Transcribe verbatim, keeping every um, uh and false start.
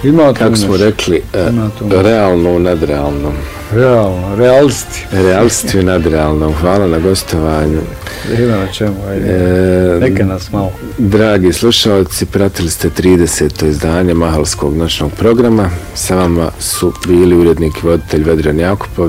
Ima kako smo nešto. rekli, uh, realno u nadrealnom. Realno, realisti. Realisti u nadrealnom. Hvala na gostovanju. Ima na čemu, ajde. E, Neka nas malo. Dragi slušalci, pratili ste trideseto izdanje Mahalskog noćnog programa. Sa vama su bili urednik i voditelj Vedran Jakupović.